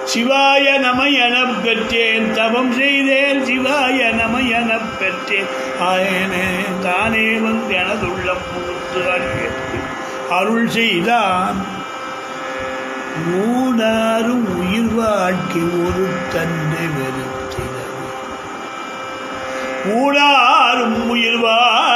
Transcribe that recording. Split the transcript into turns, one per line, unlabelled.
சிவாய நம எனப் பெற்றேன், தவம் செய்தேன் சிவாய நம எனப் பெற்றேன், ஆயனே தானே வந்து எனதுள்ளம் முழுத்து அறிவித்து அருள் செய்தான். மூடாரும் உயிர் வாழ்க்கை ஒரு தன்னை வெறுத்தினது, மூடாரும் உயிர் வாழ்க்கை